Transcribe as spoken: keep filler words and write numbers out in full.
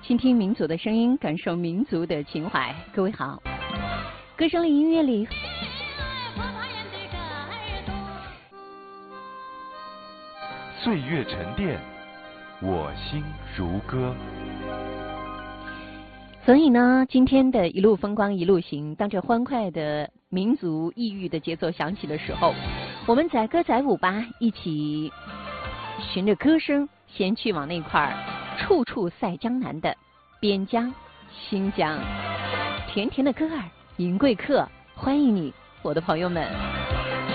倾听民族的声音，感受民族的情怀。各位好，歌声里音乐里， 岁月沉淀，我心如歌。 所以呢，今天的一路风光一路行，当这欢快的民族异域的节奏响起的时候，我们载歌载舞吧，一起循着歌声，先去往那块处处赛江南的边疆新疆。甜甜的歌儿，迎贵客，欢迎你，我的朋友们。